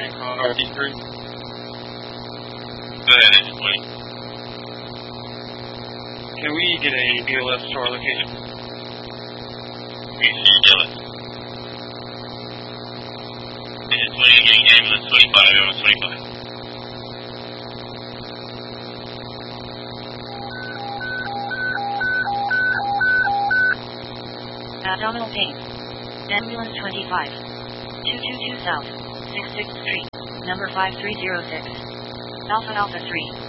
and call RD3. Go ahead, Engine 20. Can we get a BLS to our location? Engine BLS. Engine 20 getting ambulance 25, ambulance 25. Abdominal pain. Ambulance 25. 222 South, 66th Street, number 5306. Alpha Alpha 3.